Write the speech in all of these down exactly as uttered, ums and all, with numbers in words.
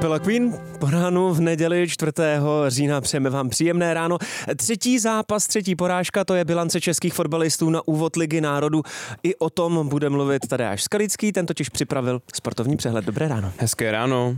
Kapela Queen po ránu v neděli čtvrtého října přejeme vám příjemné ráno. Třetí zápas, třetí porážka, to je bilance českých fotbalistů na úvod Ligy národů. I o tom bude mluvit Tadeáš Skalický, ten totiž připravil sportovní přehled. Dobré ráno. Hezké ráno.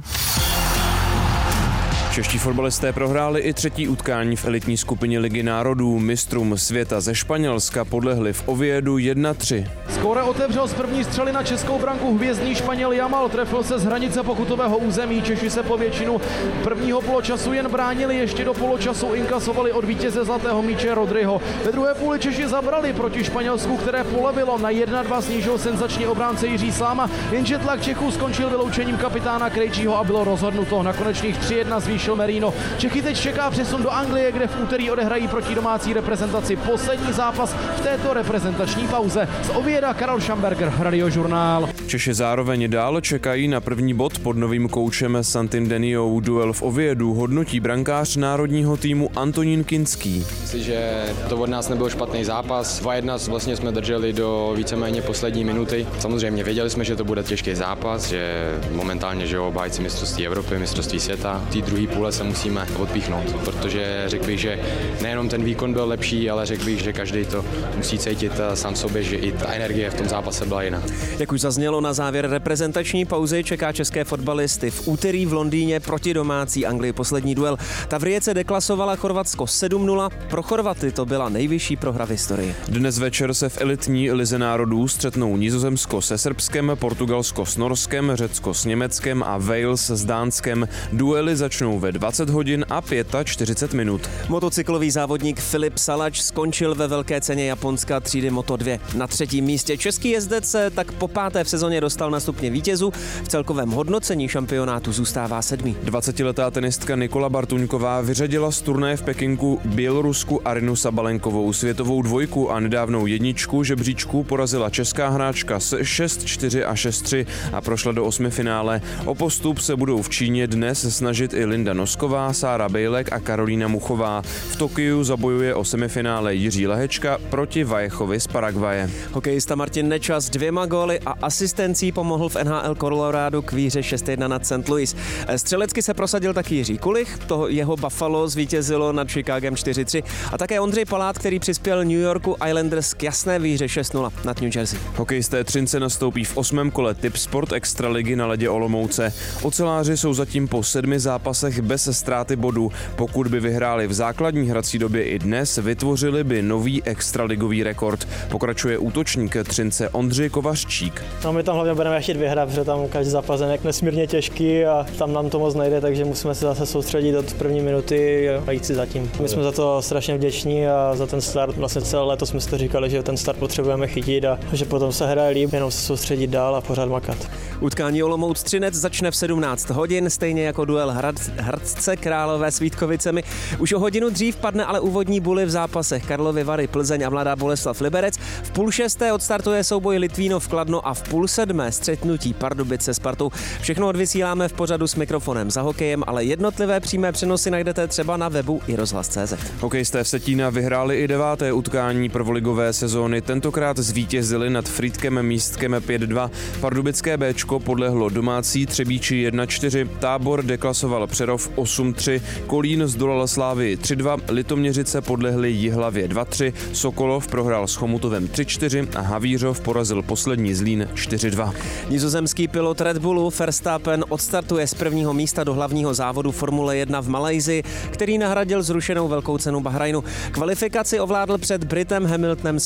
Čeští fotbalisté prohráli i třetí utkání v elitní skupině Ligy národů. Mistrům světa ze Španělska podlehli v Oviedu jedna tři. Skóre otevřel z první střely na českou branku hvězdný Španěl Yamal, trefil se z hranice pokutového území. Češi se po většinu prvního poločasu jen bránili, ještě do poločasu inkasovali od vítěze zlatého míče Rodryho. Ve druhé půli Češi zabrali proti Španělsku, které polevilo. Na jedna dva snížil senzačně obránce Jiří Sláma, jenže tlak Čechů skončil vyloučením kapitána Krejčího a bylo rozhodnuto. Na konečných tři jedna zvýšil Merino. Čechy teď čeká přesun do Anglie, kde v úterý odehrají proti domácí reprezentaci poslední zápas v této reprezentační pauze. Z Ovieda Karel Schamberger, Radiožurnál. Češi zároveň dál čekají na první bod pod novým koučem Santim Deniou. Duel v Oviedu hodnotí brankář národního týmu Antonín Kinský. Myslím, že to od nás nebyl špatný zápas. dva jedna vlastně jsme drželi do víceméně poslední minuty. Samozřejmě věděli jsme, že to bude těžký zápas, že momentálně že obhájci mistrovství Evropy, mistrovství světa. V té druhé půle se musíme odpíchnout, protože řekl bych, že nejenom ten výkon byl lepší, ale řekl bych, že každý to musí cítit sám sobě, že i ta energie v tom zápase byla jiná. Jak už zaznělo, na závěr reprezentační pauzy čeká české fotbalisty v úterý v Londýně proti domácí Anglii poslední duel. Tavrijece deklasovala Chorvatsko sedm nula, pro Chorvaty to byla nejvyšší prohra v historii. Dnes večer se v elitní lize národů střetnou Nizozemsko se Srbskem, Portugalsko s Norskem, Řecko s Německem a Wales s Dánskem. Duely začnou ve dvacet hodin a čtyřicet pět minut. Motocyklový závodník Filip Salač skončil ve velké ceně Japonska třídy Moto dva na třetím místě. Český jezdec se tak po páté v sezóně dostal na stupně vítězů. V celkovém hodnocení šampionátu zůstává sedmý. dvacetiletá tenistka Nikola Bartuňková vyřadila z turnaje v Pekingu Bělorusku Arinu Sabalenkovou. Světovou dvojku a nedávnou jedničku žebříčku porazila česká hráčka s šest čtyři a šest tři a prošla do osmifinále. O postup se budou v Číně dnes snažit i Linda Nosková, Sára Bejlek a Karolína Muchová. V Tokiu zabojuje o semifinále Jiří Lehečka proti Vajechovi z Paraguaje. Hokejista Martin Nečas dvěma góly a asistencí pomohl v N H L Colorado k výhře šest jedna nad Saint Louis. Střelecky se prosadil taky Jiří Kulich, toho jeho Buffalo zvítězilo nad Chicagem čtyři tři a také Ondřej Palát, který přispěl New Yorku Islanders k jasné výhře šest nula nad New Jersey. Hokejisté Třince nastoupí v osmém kole Tip Sport Extraligy na ledě Olomouce. Oceláři jsou zatím po sedmi zápasech bez ztráty bodů. Pokud by vyhráli v základní hrací době i dnes, vytvořili by nový extraligový rekord. Pokračuje útočník Třince Ondřej Kovařčík. No, my tam hlavně budeme chtít vyhrát, protože tam každý zápas je nesmírně těžký a tam nám to moc nejde, takže musíme se zase soustředit od první minuty a jít si zatím. My jsme za to strašně vděční a za ten start, vlastně celé léto jsme si to říkali, že ten start potřebujeme chytit a že potom se hraje líp, jenom se soustředit dál a pořád makat. Utkání Olomouc Třinec začne v sedmnáct hodin, stejně jako duel Hrad, Hradce Králové s Vítkovicemi. Už o hodinu dřív padne ale úvodní buly v zápasech Karlovy Vary, Plzeň a Mladá Boleslav Liberec. V půl šesté odstartuje souboj Litvínov Kladno a v půl sedmé střetnutí Pardubice s Spartou. Všechno odvysíláme v pořadu s mikrofonem za hokejem, ale jednotlivé přímé přenosy najdete třeba na webu i rozhlas tečka cé zet. Hokejisté Vsetína vyhráli i deváté utkání prvoligové sezóny. Tentokrát zvítězili nad Frýdkem Místkem pět dva. Pardubické Béčko podlehlo domácí Třebíči jedna čtyři. Tábor deklasoval Přerov osm tři. Kolín zdolal Slávii tři dva. Litoměřice podlehli Jihlavě dva tři. Sokolov prohrál s Chomutovem tři čtyři a Havířov porazil poslední Zlín čtyři dva. Nizozemský pilot Red Bullu Verstappen odstartuje z prvního místa do hlavního závodu Formule jedna v Malajsii, který nahradil zrušenou velkou cenu Bahrajnu. Kvalifikaci ovládl před Britem Hamiltonem